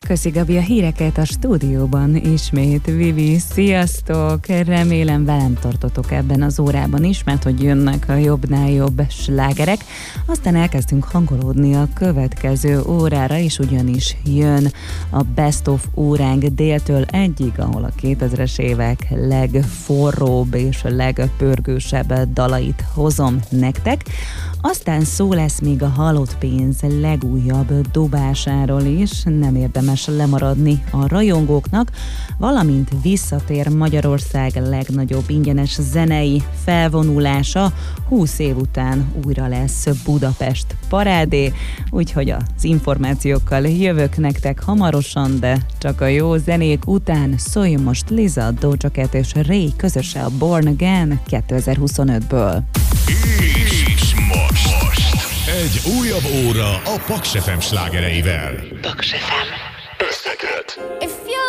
Köszi Gabi a híreket a stúdióban ismét. Vivi, sziasztok! Remélem velem tartotok ebben az órában is, mert hogy jönnek a jobbnál jobb slágerek. Aztán elkezdtünk hangolódni a következő órára is, ugyanis jön a Best of óránk déltől egyig, ahol a 2000-es évek legforróbb és legpörgősebb dalait hozom nektek. Aztán szó lesz még a halott pénz legújabb dobásáról is, nem érdemes lemaradni a rajongóknak, valamint visszatér Magyarország legnagyobb ingyenes zenei felvonulása, 20 év után újra lesz Budapest parádé, úgyhogy az információkkal jövök nektek hamarosan, de csak a jó zenék után. Szóljon most Liza, Doja Cat és Ray közösen a Born Again 2025-ből. És most egy újabb óra a Paks FM slágereivel. Paks FM. Összeköt.